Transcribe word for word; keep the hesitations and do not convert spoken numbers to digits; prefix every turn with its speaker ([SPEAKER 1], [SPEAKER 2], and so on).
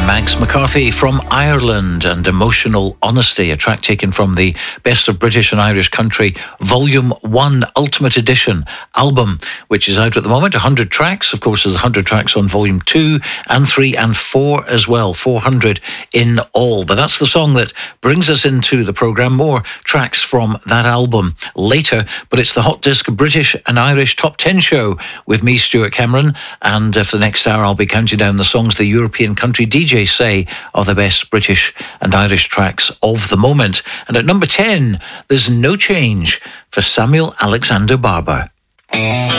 [SPEAKER 1] Max McCarthy from Ireland and Emotional Honesty, a track taken from the Best of British and Irish Country Volume one Ultimate Edition album, which is out at the moment. one hundred tracks. Of course, there's one hundred tracks on Volume two and three and four as well. four hundred in all. But that's the song that brings us into the programme. More tracks from that album later. But it's the Hot Disc British and Irish Top ten show with me, Stuart Cameron. And uh, for the next hour, I'll be counting down the songs the European country D Js say are the best British and Irish tracks of the moment. And at number ten, there's No Change for Samuel Alexander Barber.